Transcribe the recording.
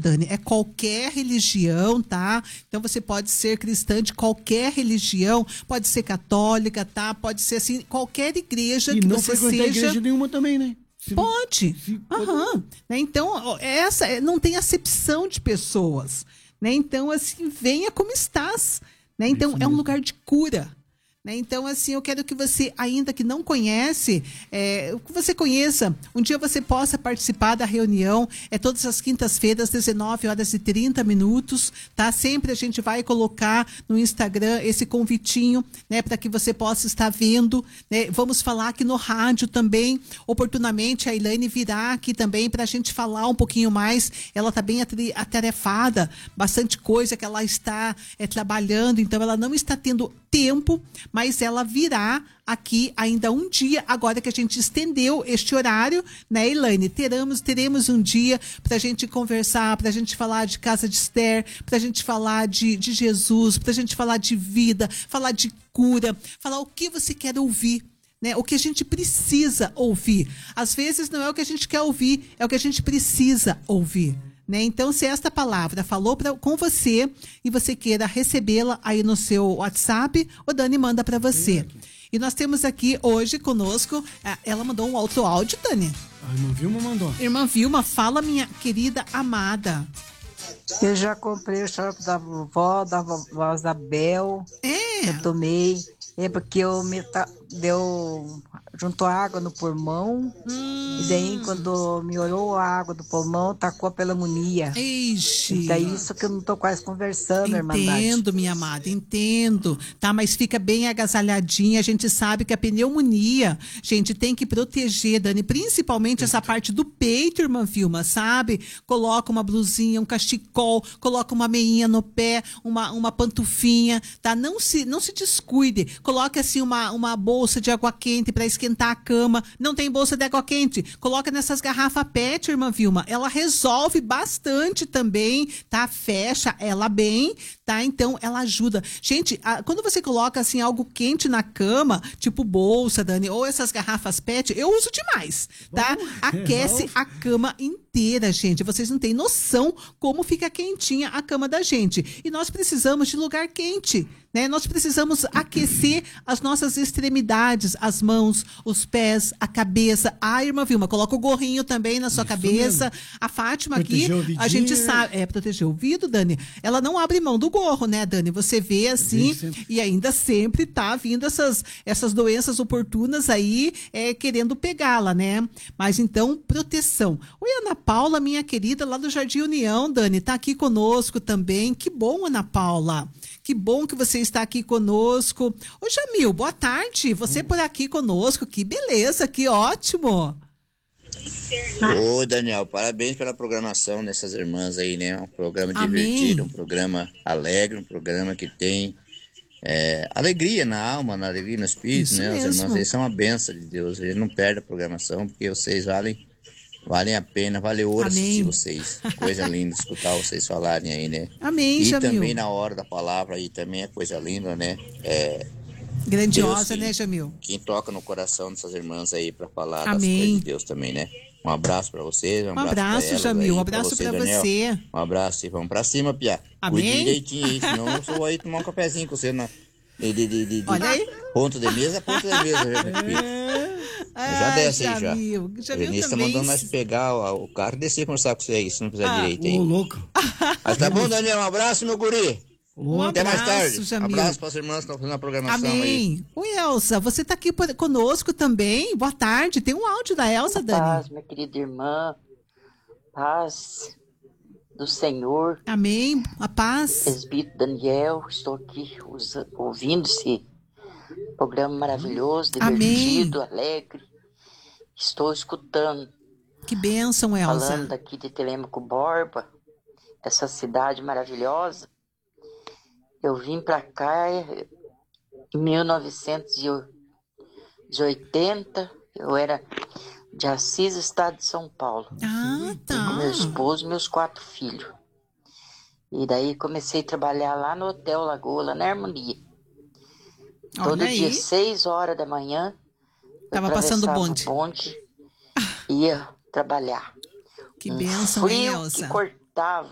Dani, é qualquer religião, tá? Então você pode ser cristã de qualquer religião, pode ser católica, tá? Pode ser assim, qualquer igreja que não você frequentar seja. igreja nenhuma também, né? Pode. Aham. Né? Então, não tem acepção de pessoas. Né? Então, assim, venha como estás. Né? Então, é um lugar de cura. Né? Então, assim, eu quero que você, ainda que não conhece, que você conheça. Um dia você possa participar da reunião. É todas as quintas-feiras, 19h30, tá? Sempre a gente vai colocar no Instagram esse convitinho, né? Para que você possa estar vendo. Né? Vamos falar aqui no rádio também. Oportunamente, a Elaine virá aqui também para a gente falar um pouquinho mais. Ela está bem atarefada, bastante coisa que ela está trabalhando, então ela não está tendo tempo, mas ela virá aqui ainda um dia, agora que a gente estendeu este horário, né, Elaine? Teremos um dia para a gente conversar, para a gente falar de Casa de Esther, para a gente falar de Jesus, para a gente falar de vida, falar de cura, falar o que você quer ouvir. Né, o que a gente precisa ouvir. Às vezes não é o que a gente quer ouvir, é o que a gente precisa ouvir. Né? Então, se esta palavra falou com você e você queira recebê-la aí no seu WhatsApp, o Dani manda para você. E nós temos aqui hoje conosco, ela mandou um outro áudio, Dani. A irmã Vilma mandou. Irmã Vilma, fala, minha querida amada. Eu já comprei o xarope da vovó Isabel. Eu tomei. É porque juntou água no pulmão. E daí, quando melhorou a água do pulmão, tacou a pneumonia. Ixi. Então é isso que eu não tô quase conversando, irmandade. Entendo, minha amada, entendo. Tá, mas fica bem agasalhadinha. A gente sabe que a pneumonia, gente, tem que proteger, Dani. Principalmente essa parte do peito, irmã Vilma, sabe? Coloca uma blusinha, um cachecol, coloca uma meinha no pé, uma pantufinha, tá? Não se descuide. Coloque, assim, uma bolsa de água quente para esquentar a cama. Não tem bolsa de água quente? Coloca nessas garrafas PET, irmã Vilma. Ela resolve bastante também, tá? Fecha ela bem, tá? Então, ela ajuda. Gente, quando você coloca, assim, algo quente na cama, tipo bolsa, Dani, ou essas garrafas PET, eu uso demais, tá? Aquece a cama inteira, gente. Vocês não têm noção como fica quentinha a cama da gente. E nós precisamos de lugar quente, né? Nós precisamos aquecer as nossas extremidades, as mãos, os pés, a cabeça. Irmã Vilma, coloca o gorrinho também na sua cabeça. Mesmo. A Fátima aqui, a gente sabe... proteger o ouvido, Dani. Ela não abre mão do gorro, né, Dani? Você vê assim, e ainda sempre tá vindo essas doenças oportunas aí, querendo pegá-la, né? Mas então, proteção. Oi, Ana Paula, minha querida, lá do Jardim União, Dani, tá aqui conosco também. Que bom, Ana Paula. Que bom que você está aqui conosco. Ô, Jamil, boa tarde. Você por aqui conosco. Que beleza, que ótimo. Ô, Daniel, parabéns pela programação dessas irmãs aí, né? Um programa divertido, um programa alegre, um programa que tem alegria na alma, alegria no espírito, isso, né? Mesmo. As irmãs aí são uma benção de Deus. A gente não perde a programação, porque vocês valem a pena, vale ouro assistir vocês. Coisa linda escutar vocês falarem aí, né? Amém, e Jamil. Também na hora da palavra aí também é coisa linda, né? Grandiosa, Deus, né, Jamil? Quem toca no coração dessas irmãs aí pra falar das coisas de Deus também, né? Um abraço pra vocês, um abraço pra Jamil, aí, um abraço pra Daniel. você. Um abraço e vamos pra cima, Pia. Amém. Cuide direitinho aí, senão eu só vou aí tomar um cafezinho com você Olha aí. Ponto de mesa, já desce aí, já. A Denise tá mandando nós pegar o carro e descer conversar com você aí, se não precisar direito aí. Ô, louco. Mas tá bom, Daniel, um abraço, meu guri. Até mais tarde. Jamil. Abraço para as irmãs que estão fazendo a programação. Amém. Aí. Oi, Elza, você tá aqui conosco também? Boa tarde. Tem um áudio da Elza, Dani. Paz, minha querida irmã. Paz do Senhor. Amém. A paz. Presbítero Daniel, estou aqui ouvindo esse programa maravilhoso, divertido, alegre. Estou escutando. Que bênção, Elza. Falando daqui de Telêmaco Borba, essa cidade maravilhosa. Eu vim para cá em 1980, eu era de Assis, estado de São Paulo. Tá. Com meu esposo e meus 4 filhos. E daí comecei a trabalhar lá no Hotel Lagoa, lá na Harmonia. Todo dia, 6 horas da manhã, tava passando o bonde. Ia trabalhar. Que bênção, hein, frio Elza? que cortava